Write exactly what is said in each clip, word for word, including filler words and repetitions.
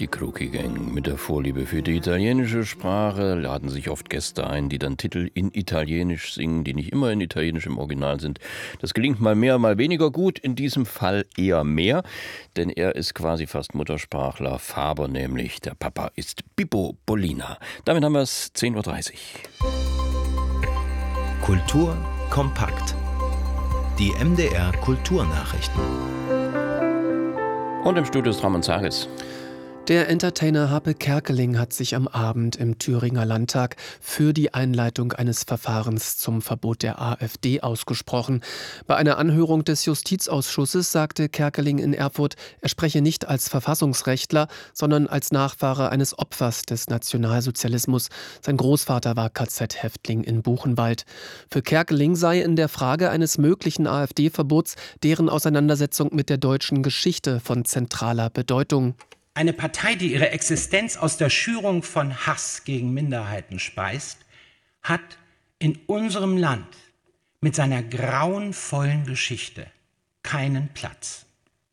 Die Crookie Gang mit der Vorliebe für die italienische Sprache laden sich oft Gäste ein, die dann Titel in Italienisch singen, die nicht immer in Italienisch im Original sind. Das gelingt mal mehr, mal weniger gut, in diesem Fall eher mehr, denn er ist quasi fast Muttersprachler, Faber nämlich. Der Papa ist Pippo Pollina. Damit haben wir es zehn Uhr dreißig. Kultur kompakt. Die M D R Kulturnachrichten. Und im Studio ist Ramon Zages. Der Entertainer Happe Kerkeling hat sich am Abend im Thüringer Landtag für die Einleitung eines Verfahrens zum Verbot der AfD ausgesprochen. Bei einer Anhörung des Justizausschusses sagte Kerkeling in Erfurt, er spreche nicht als Verfassungsrechtler, sondern als Nachfahre eines Opfers des Nationalsozialismus. Sein Großvater war K Z-Häftling in Buchenwald. Für Kerkeling sei in der Frage eines möglichen AfD-Verbots deren Auseinandersetzung mit der deutschen Geschichte von zentraler Bedeutung. Eine Partei, die ihre Existenz aus der Schürung von Hass gegen Minderheiten speist, hat in unserem Land mit seiner grauenvollen Geschichte keinen Platz.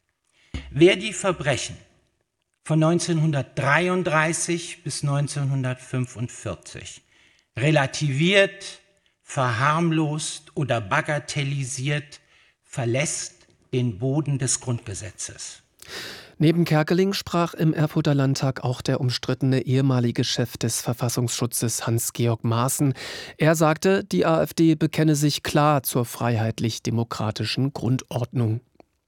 Wer die Verbrechen von neunzehnhundertdreiunddreißig bis neunzehnhundertfünfundvierzig relativiert, verharmlost oder bagatellisiert, verlässt den Boden des Grundgesetzes. Neben Kerkeling sprach im Erfurter Landtag auch der umstrittene ehemalige Chef des Verfassungsschutzes Hans-Georg Maaßen. Er sagte, die AfD bekenne sich klar zur freiheitlich-demokratischen Grundordnung.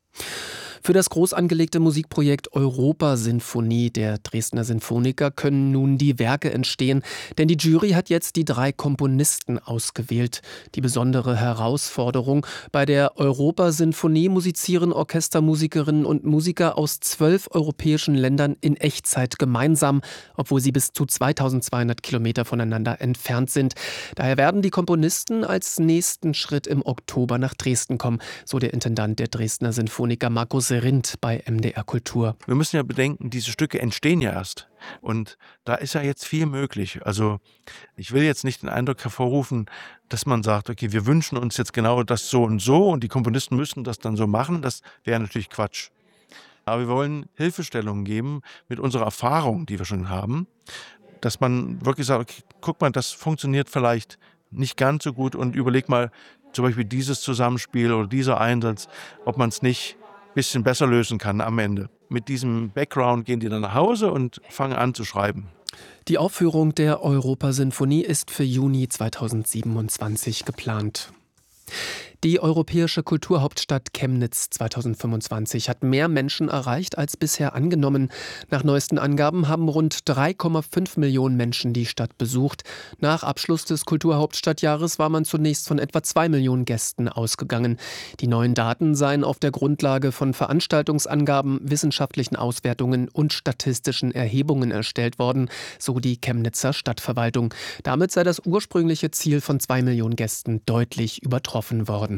Für das groß angelegte Musikprojekt Europa-Sinfonie der Dresdner Sinfoniker können nun die Werke entstehen, denn die Jury hat jetzt die drei Komponisten ausgewählt. Die besondere Herausforderung: Bei der Europa-Sinfonie musizieren Orchestermusikerinnen und Musiker aus zwölf europäischen Ländern in Echtzeit gemeinsam, obwohl sie bis zu zweitausendzweihundert Kilometer voneinander entfernt sind. Daher werden die Komponisten als nächsten Schritt im Oktober nach Dresden kommen, so der Intendant der Dresdner Sinfoniker Markus Rind bei M D R Kultur. Wir müssen ja bedenken, diese Stücke entstehen ja erst. Und da ist ja jetzt viel möglich. Also ich will jetzt nicht den Eindruck hervorrufen, dass man sagt, okay, wir wünschen uns jetzt genau das so und so und die Komponisten müssen das dann so machen. Das wäre natürlich Quatsch. Aber wir wollen Hilfestellungen geben mit unserer Erfahrung, die wir schon haben, dass man wirklich sagt, okay, guck mal, das funktioniert vielleicht nicht ganz so gut und überleg mal zum Beispiel dieses Zusammenspiel oder dieser Einsatz, ob man es nicht bisschen besser lösen kann am Ende. Mit diesem Background gehen die dann nach Hause und fangen an zu schreiben. Die Aufführung der Europa-Sinfonie ist für Juni zweitausendsiebenundzwanzig geplant. Die europäische Kulturhauptstadt Chemnitz zweitausendfünfundzwanzig hat mehr Menschen erreicht als bisher angenommen. Nach neuesten Angaben haben rund drei Komma fünf Millionen Menschen die Stadt besucht. Nach Abschluss des Kulturhauptstadtjahres war man zunächst von etwa zwei Millionen Gästen ausgegangen. Die neuen Daten seien auf der Grundlage von Veranstaltungsangaben, wissenschaftlichen Auswertungen und statistischen Erhebungen erstellt worden, so die Chemnitzer Stadtverwaltung. Damit sei das ursprüngliche Ziel von zwei Millionen Gästen deutlich übertroffen worden.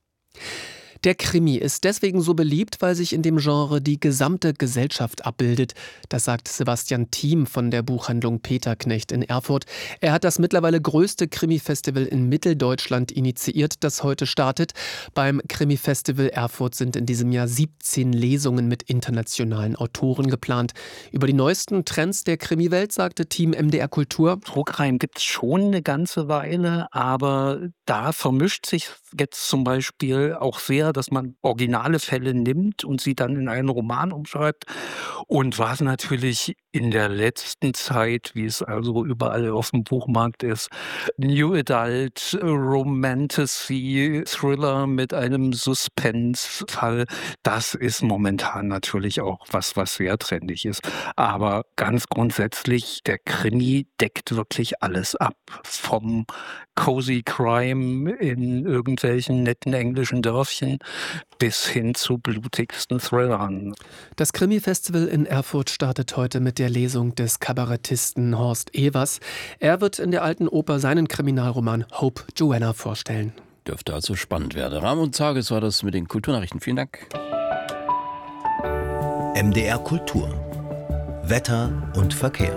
Der Krimi ist deswegen so beliebt, weil sich in dem Genre die gesamte Gesellschaft abbildet. Das sagt Sebastian Thiem von der Buchhandlung Peterknecht in Erfurt. Er hat das mittlerweile größte Krimi-Festival in Mitteldeutschland initiiert, das heute startet. Beim Krimi-Festival Erfurt sind in diesem Jahr siebzehn Lesungen mit internationalen Autoren geplant. Über die neuesten Trends der Krimi-Welt sagte Thiem M D R Kultur: Trugreim gibt es schon eine ganze Weile, aber da vermischt sich jetzt zum Beispiel auch sehr, dass man originale Fälle nimmt und sie dann in einen Roman umschreibt. Und was natürlich in der letzten Zeit, wie es also überall auf dem Buchmarkt ist, New Adult, Romantasy, Thriller mit einem Suspense-Fall, das ist momentan natürlich auch was, was sehr trendig ist. Aber ganz grundsätzlich, der Krimi deckt wirklich alles ab. Vom Cozy Crime in irgendwelchen netten englischen Dörfchen bis hin zu blutigsten Thrillern. Das Krimi-Festival in Erfurt startet heute mit der Lesung des Kabarettisten Horst Evers. Er wird in der Alten Oper seinen Kriminalroman Hope Joanna vorstellen. Dürfte also spannend werden. Ramon Zages war das mit den Kulturnachrichten. Vielen Dank. M D R Kultur. Wetter und Verkehr.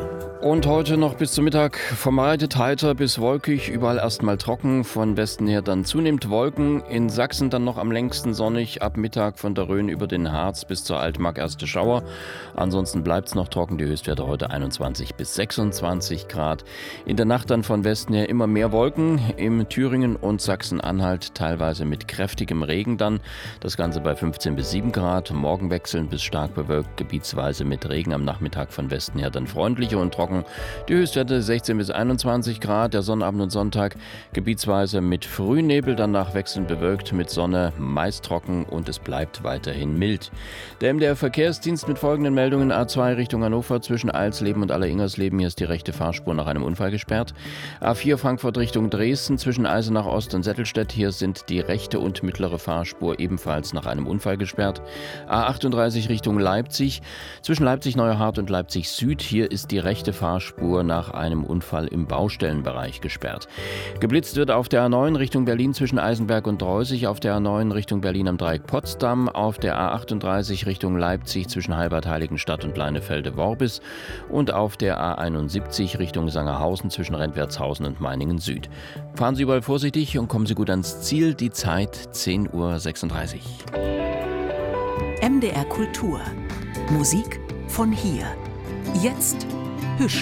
Und heute noch bis zum Mittag vermeidet heiter bis wolkig, überall erstmal trocken, von Westen her dann zunehmend Wolken, in Sachsen dann noch am längsten sonnig, ab Mittag von der Rhön über den Harz bis zur Altmark erste Schauer. Ansonsten bleibt es noch trocken, die Höchstwerte heute einundzwanzig bis sechsundzwanzig Grad. In der Nacht dann von Westen her immer mehr Wolken, im Thüringen und Sachsen-Anhalt teilweise mit kräftigem Regen dann, das Ganze bei fünfzehn bis sieben Grad, morgen wechselnd bis stark bewölkt, gebietsweise mit Regen, am Nachmittag von Westen her dann freundlicher und trocken. Die Höchstwerte sechzehn bis einundzwanzig Grad, der Sonnabend und Sonntag gebietsweise mit Frühnebel, danach wechselnd bewölkt mit Sonne, meist trocken und es bleibt weiterhin mild. Der M D R-Verkehrsdienst mit folgenden Meldungen: A zwei Richtung Hannover zwischen Alsleben und Alleringersleben, hier ist die rechte Fahrspur nach einem Unfall gesperrt. A vier Frankfurt Richtung Dresden zwischen Eisenach Ost und Settelstedt, hier sind die rechte und mittlere Fahrspur ebenfalls nach einem Unfall gesperrt. A achtunddreißig Richtung Leipzig zwischen Leipzig-Neuhart und Leipzig Süd, hier ist die rechte Fahrspur nach einem Unfall im Baustellenbereich gesperrt. Geblitzt wird auf der A neun Richtung Berlin zwischen Eisenberg und Dreusig, auf der A neun Richtung Berlin am Dreieck Potsdam, auf der A achtunddreißig Richtung Leipzig zwischen Halbert-Heiligenstadt und Leinefelde-Worbis und auf der A einundsiebzig Richtung Sangerhausen zwischen Rentwertshausen und Meiningen Süd. Fahren Sie überall vorsichtig und kommen Sie gut ans Ziel. Die Zeit zehn Uhr sechsunddreißig. M D R Kultur. Musik von hier. Jetzt Hüsch.